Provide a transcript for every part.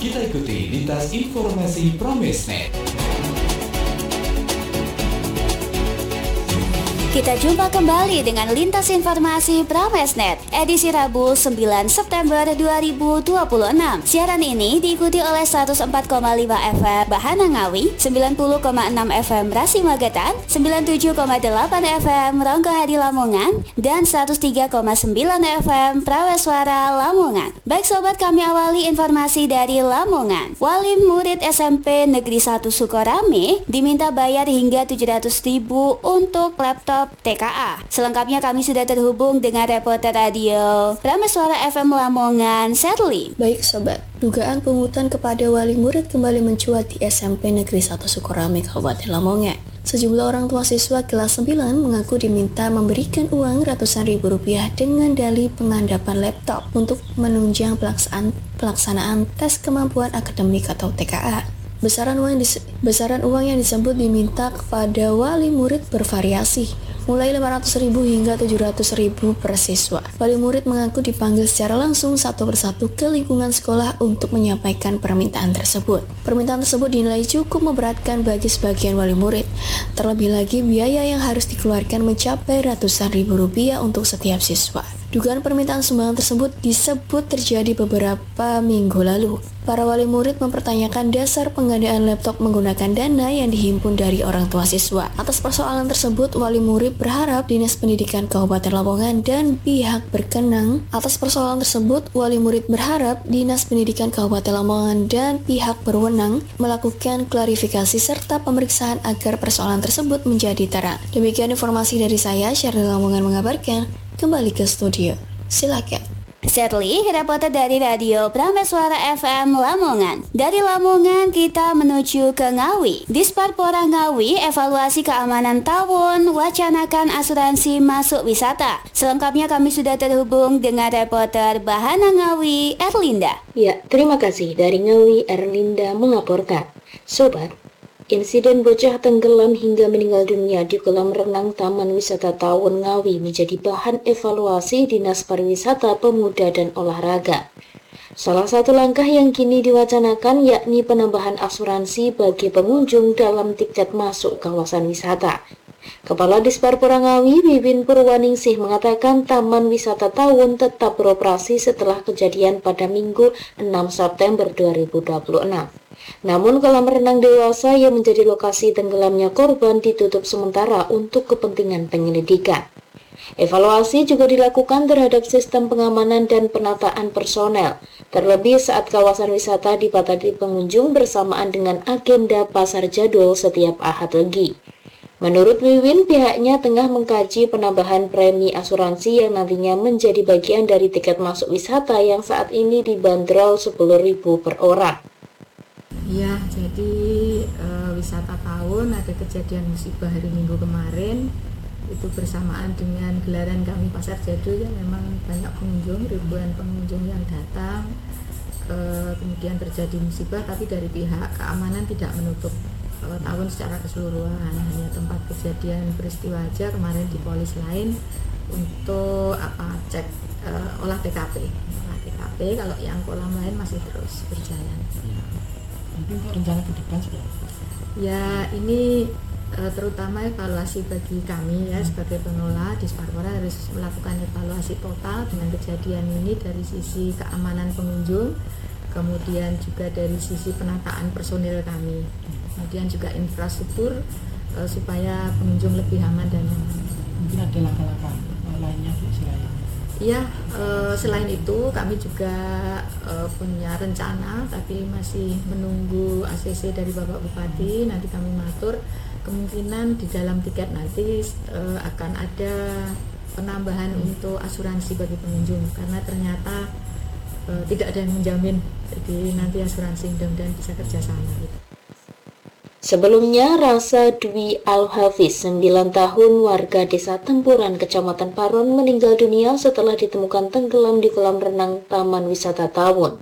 Kita ikuti lintas informasi Pramesnet. Kita jumpa kembali dengan Lintas Informasi Pramesnet, edisi Rabu 9 September 2026. Siaran ini diikuti oleh 104,5 FM Bahana Ngawi, 90,6 FM Rasi Magetan, 97,8 FM Ronggo Hadi Lamongan, dan 103,9 FM Praweswara Lamongan. Baik sobat, kami awali informasi dari Lamongan. Wali murid SMP Negeri 1 Sukorame diminta bayar hingga 700.000 untuk laptop TKA. Selengkapnya kami sudah terhubung dengan reporter radio Prameswara FM Lamongan, Serly. Baik sobat, dugaan pungutan kepada wali murid kembali mencuat di SMP Negeri 1 Sukorame, Kabupaten Lamongan. Sejumlah orang tua siswa kelas 9 mengaku diminta memberikan uang ratusan ribu rupiah dengan dalih pengandapan laptop untuk menunjang pelaksanaan tes kemampuan akademik atau TKA. Besaran uang yang disebut diminta kepada wali murid bervariasi, mulai 500.000 hingga 700.000 per siswa. Wali murid mengaku dipanggil secara langsung satu persatu ke lingkungan sekolah untuk menyampaikan permintaan tersebut. Permintaan tersebut dinilai cukup memberatkan bagi sebagian wali murid. Terlebih lagi biaya yang harus dikeluarkan mencapai ratusan ribu rupiah untuk setiap siswa. Dugaan permintaan sumbangan tersebut disebut terjadi beberapa minggu lalu. Para wali murid mempertanyakan dasar penggandaan laptop menggunakan dana yang dihimpun dari orang tua siswa. Atas persoalan tersebut, wali murid berharap Dinas Pendidikan Kabupaten Lamongan dan pihak berkenaan. Atas persoalan tersebut, wali murid berharap Dinas Pendidikan Kabupaten Lamongan dan pihak berwenang melakukan klarifikasi serta pemeriksaan agar persoalan tersebut menjadi terang. Demikian informasi dari saya, Syaril Lamongan mengabarkan. Kembali ke studio, silakan. Serly, reporter dari radio Prameswara FM Lamongan. Dari Lamongan kita menuju ke Ngawi. Disparpora Ngawi evaluasi keamanan tawon, wacanakan asuransi masuk wisata. Selengkapnya kami sudah terhubung dengan reporter Bahana Ngawi, Erlinda. Ya, terima kasih. Dari Ngawi, Erlinda melaporkan. Sobat, insiden bocah tenggelam hingga meninggal dunia di kolam renang Taman Wisata Tawon Ngawi menjadi bahan evaluasi Dinas Pariwisata, Pemuda dan Olahraga. Salah satu langkah yang kini diwacanakan yakni penambahan asuransi bagi pengunjung dalam tiket masuk kawasan wisata. Kepala Disparpora Ngawi, Bibin Purwaningsih mengatakan Taman Wisata Tawon tetap beroperasi setelah kejadian pada Minggu 6 September 2026. Namun kolam renang dewasa yang menjadi lokasi tenggelamnya korban ditutup sementara untuk kepentingan penyelidikan. Evaluasi juga dilakukan terhadap sistem pengamanan dan penataan personel, terlebih saat kawasan wisata dibatasi pengunjung bersamaan dengan agenda pasar jadwal setiap Ahad Legi. Menurut Wiwin, pihaknya tengah mengkaji penambahan premi asuransi yang nantinya menjadi bagian dari tiket masuk wisata yang saat ini dibanderol 10.000 per orang. Ya, jadi wisata tahun ada kejadian musibah hari Minggu kemarin, itu bersamaan dengan gelaran kami pasar jadul yang memang banyak pengunjung, ribuan pengunjung yang datang. Kemudian terjadi musibah, tapi dari pihak keamanan tidak menutup tahun secara keseluruhan, hanya tempat kejadian peristiwa aja kemarin di polis lain untuk cek olah TKP. Kalau yang kolam lain masih terus berjalan. Mungkin rencana ke depan seperti apa? Ya, ini terutama evaluasi bagi kami ya sebagai pengelola Disparpora harus melakukan evaluasi total dengan kejadian ini dari sisi keamanan pengunjung, kemudian juga dari sisi penataan personil kami, kemudian juga infrastruktur supaya pengunjung lebih aman dan nyaman. Mungkin ada langkah-langkah lainnya selain. Ya, selain itu kami juga punya rencana, tapi masih menunggu ACC dari Bapak Bupati. Nanti kami mengatur kemungkinan di dalam tiket nanti akan ada penambahan untuk asuransi bagi pengunjung, karena ternyata tidak ada yang menjamin. Jadi nanti asuransi mudah-mudahan bisa kerjasama gitu. Sebelumnya, Rasa Dwi Al-Hafiz, 9 tahun, warga desa Tempuran, Kecamatan Paron, meninggal dunia setelah ditemukan tenggelam di kolam renang Taman Wisata Tawon.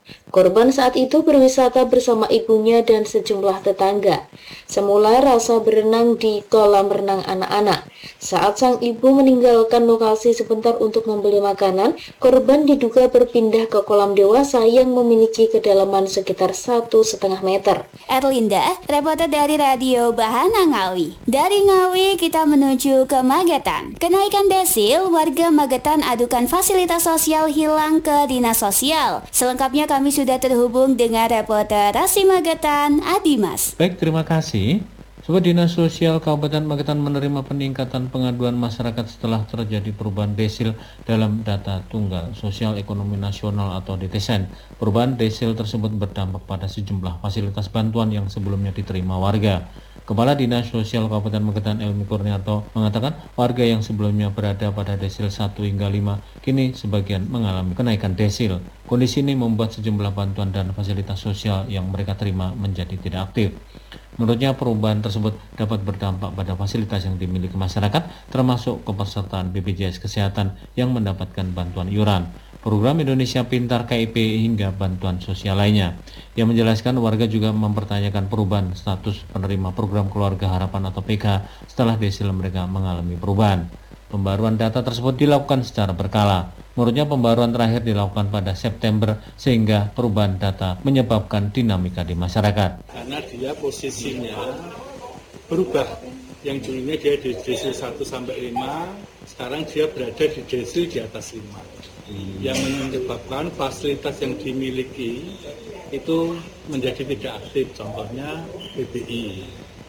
Korban saat itu berwisata bersama ibunya dan sejumlah tetangga. Semula Rasa berenang di kolam renang anak-anak. Saat sang ibu meninggalkan lokasi sebentar untuk membeli makanan, korban diduga berpindah ke kolam dewasa yang memiliki kedalaman sekitar 1,5 meter. Erlinda, reporter dari Radio Bahana Ngawi. Dari Ngawi kita menuju ke Magetan. Kenaikan desil, warga Magetan adukan fasilitas sosial hilang ke Dinas Sosial. Selengkapnya kami sudah terhubung dengan reporter Rasi Magetan, Adimas. Baik, terima kasih. Sobat Dinas Sosial Kabupaten Magetan menerima peningkatan pengaduan masyarakat setelah terjadi perubahan desil dalam data tunggal sosial ekonomi nasional atau DTSN. Perubahan desil tersebut berdampak pada sejumlah fasilitas bantuan yang sebelumnya diterima warga. Kepala Dinas Sosial Kabupaten Magetan Elmi Kurniarto mengatakan warga yang sebelumnya berada pada desil 1 hingga 5 kini sebagian mengalami kenaikan desil. Kondisi ini membuat sejumlah bantuan dan fasilitas sosial yang mereka terima menjadi tidak aktif. Menurutnya perubahan tersebut dapat berdampak pada fasilitas yang dimiliki masyarakat termasuk kepesertaan BPJS Kesehatan yang mendapatkan bantuan iuran, program Indonesia Pintar KIP hingga bantuan sosial lainnya. Ia menjelaskan warga juga mempertanyakan perubahan status penerima program Keluarga Harapan atau PK setelah desil mereka mengalami perubahan. Pembaruan data tersebut dilakukan secara berkala. Menurutnya pembaruan terakhir dilakukan pada September sehingga perubahan data menyebabkan dinamika di masyarakat. Karena dia posisinya berubah. Yang dulunya dia di desil 1 sampai 5, sekarang dia berada di desil di atas 5. Yang menyebabkan fasilitas yang dimiliki itu menjadi tidak aktif. Contohnya PBI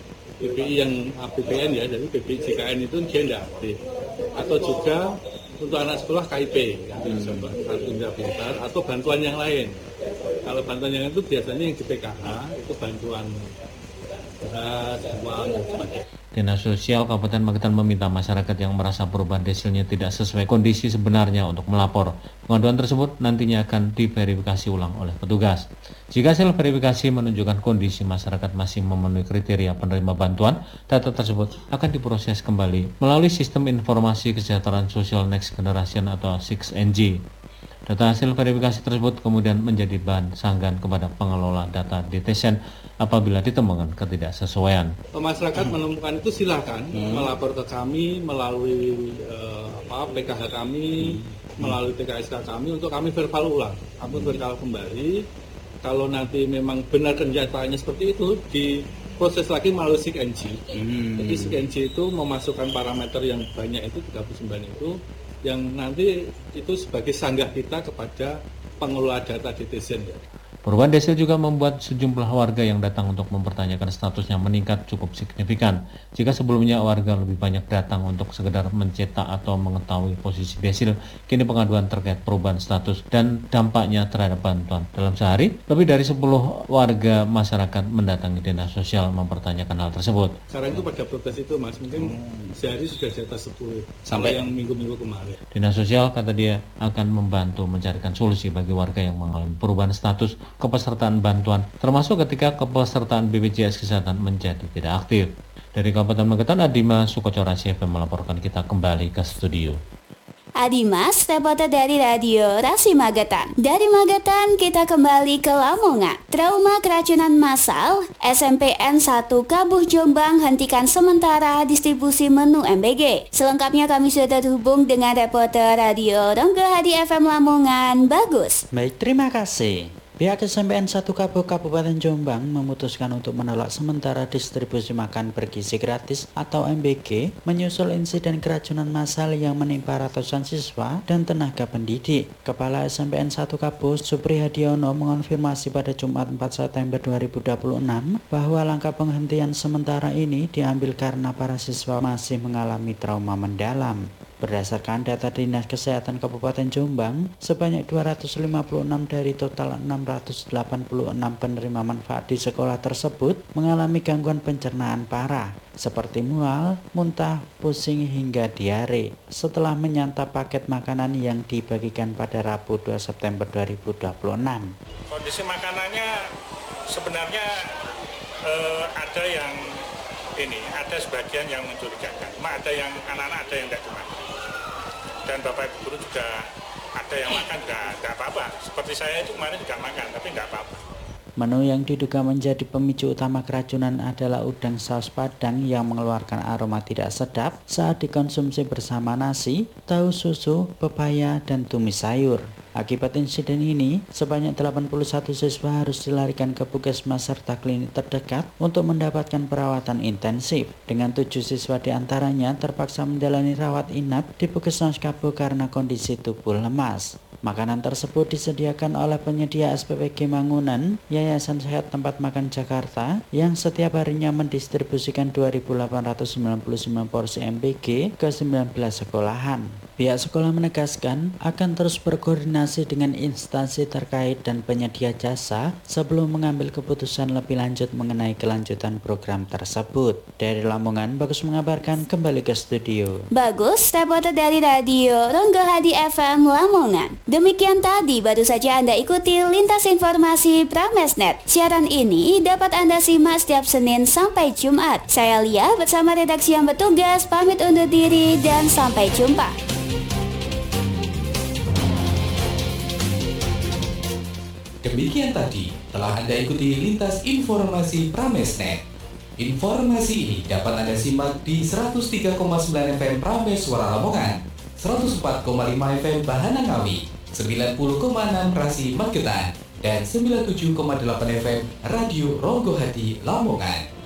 yang APBN ya, jadi PBI JKN itu dia tidak aktif. Atau juga untuk anak sekolah KIP, Kartu Pintar, atau bantuan yang lain. Kalau bantuan yang itu biasanya yang di PKH itu bantuan beras, uang, dan sebagainya. Dinas Sosial Kabupaten Magetan meminta masyarakat yang merasa perubahan desilnya tidak sesuai kondisi sebenarnya untuk melapor. Pengaduan tersebut nantinya akan diverifikasi ulang oleh petugas. Jika hasil verifikasi menunjukkan kondisi masyarakat masih memenuhi kriteria penerima bantuan, data tersebut akan diproses kembali melalui Sistem Informasi Kesejahteraan Sosial Next Generation atau 6NG. Data hasil verifikasi tersebut kemudian menjadi bahan sanggahan kepada pengelola data DTSN apabila ditemukan ketidaksesuaian. Masyarakat menemukan itu silakan melapor ke kami melalui PKH kami, melalui TKSK kami untuk kami verbal ulang, kami verbal kembali. Kalau nanti memang benar kenyataannya seperti itu, diproses lagi melalui 6NG. Jadi 6NG itu memasukkan parameter yang banyak itu 39 itu, yang nanti itu sebagai sanggah kita kepada pengelola data DTSN. Perubahan desil juga membuat sejumlah warga yang datang untuk mempertanyakan statusnya meningkat cukup signifikan. Jika sebelumnya warga lebih banyak datang untuk sekedar mencetak atau mengetahui posisi desil, kini pengaduan terkait perubahan status dan dampaknya terhadap bantuan. Dalam sehari, lebih dari 10 warga masyarakat mendatangi Dinas Sosial mempertanyakan hal tersebut. Sekarang itu pada progres itu Mas, mungkin sehari sudah di atas 10 sampai yang minggu-minggu kemarin. Dinas Sosial kata dia akan membantu mencarikan solusi bagi warga yang mengalami perubahan status kepesertaan bantuan, termasuk ketika kepesertaan BPJS Kesehatan menjadi tidak aktif. Dari Kabupaten Magetan, Adimas Sukocora CFM melaporkan. Kita kembali ke studio. Adimas, reporter dari Radio Rasi Magetan. Dari Magetan kita kembali ke Lamongan. Trauma keracunan massal, SMPN 1 Kabuh Jombang hentikan sementara distribusi menu MBG. Selengkapnya kami sudah terhubung dengan reporter Radio Ronggo Hadi FM Lamongan, Bagus. Baik, terima kasih. Pihak SMPN 1 Kabuh Kabupaten Jombang memutuskan untuk menolak sementara distribusi makan bergizi gratis atau MBG menyusul insiden keracunan massal yang menimpa ratusan siswa dan tenaga pendidik. Kepala SMPN 1 Kabuh Supri Hadiono mengonfirmasi pada Jumat 4 September 2026 bahwa langkah penghentian sementara ini diambil karena para siswa masih mengalami trauma mendalam. Berdasarkan data Dinas Kesehatan Kabupaten Jombang, sebanyak 256 dari total 686 penerima manfaat di sekolah tersebut mengalami gangguan pencernaan parah, seperti mual, muntah, pusing hingga diare, setelah menyantap paket makanan yang dibagikan pada Rabu 2 September 2026. Kondisi makanannya sebenarnya ada yang ada sebagian yang mencurigakan, cuma ada yang anak-anak ada yang tidak dimakan. Dan Bapak Ibu Guru juga ada yang makan nggak apa-apa. Seperti saya itu kemarin nggak makan, tapi nggak apa-apa. Menu yang diduga menjadi pemicu utama keracunan adalah udang saus Padang yang mengeluarkan aroma tidak sedap saat dikonsumsi bersama nasi, tahu susu, pepaya, dan tumis sayur. Akibat insiden ini, sebanyak 81 siswa harus dilarikan ke puskesmas serta klinik terdekat untuk mendapatkan perawatan intensif. Dengan 7 siswa diantaranya terpaksa menjalani rawat inap di puskesmas Kabo karena kondisi tubuh lemas. Makanan tersebut disediakan oleh penyedia SPPG Mangunan, Yayasan Sehat Tempat Makan Jakarta, yang setiap harinya mendistribusikan 2.899 porsi MBG ke 19 sekolahan. Pihak sekolah menegaskan akan terus berkoordinasi dengan instansi terkait dan penyedia jasa sebelum mengambil keputusan lebih lanjut mengenai kelanjutan program tersebut. Dari Lamongan, Bagus mengabarkan, kembali ke studio. Bagus, reporter dari Radio Ronggo Hadi FM Lamongan. Demikian tadi baru saja Anda ikuti Lintas Informasi Pramesnet. Siaran ini dapat Anda simak setiap Senin sampai Jumat. Saya Lia bersama redaksi yang bertugas pamit undur diri dan sampai jumpa. Demikian tadi telah Anda ikuti Lintas Informasi Pramesnet. Informasi ini dapat Anda simak di 103,9 FM Prames Suara Lamongan, 104,5 FM Bahana Ngawi, 90,6 Rasi Magetan, dan 97,8 FM Radio Ronggo Hadi Lamongan.